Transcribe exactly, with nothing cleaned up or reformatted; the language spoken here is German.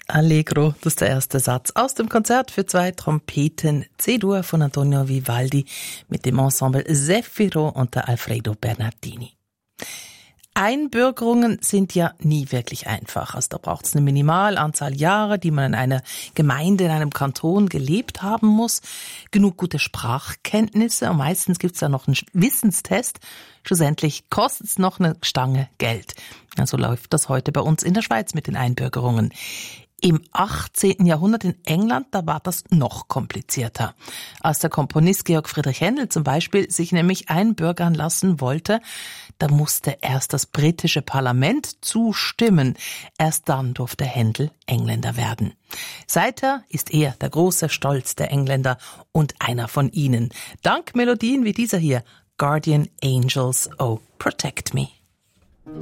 Allegro, das ist der erste Satz aus dem Konzert für zwei Trompeten C-Dur von Antonio Vivaldi mit dem Ensemble Zeffiro unter Alfredo Bernardini. Einbürgerungen sind ja nie wirklich einfach. Also da braucht es eine Minimalanzahl Jahre, die man in einer Gemeinde, in einem Kanton gelebt haben muss. Genug gute Sprachkenntnisse und meistens gibt es da noch einen Wissenstest. Schlussendlich kostet es noch eine Stange Geld. Also läuft das heute bei uns in der Schweiz mit den Einbürgerungen. Im achtzehnten Jahrhundert in England, da war das noch komplizierter. Als der Komponist Georg Friedrich Händel zum Beispiel sich nämlich einbürgern lassen wollte, da musste erst das britische Parlament zustimmen. Erst dann durfte Händel Engländer werden. Seither ist er der große Stolz der Engländer und einer von ihnen. Dank Melodien wie dieser hier, Guardian Angels, oh, protect me.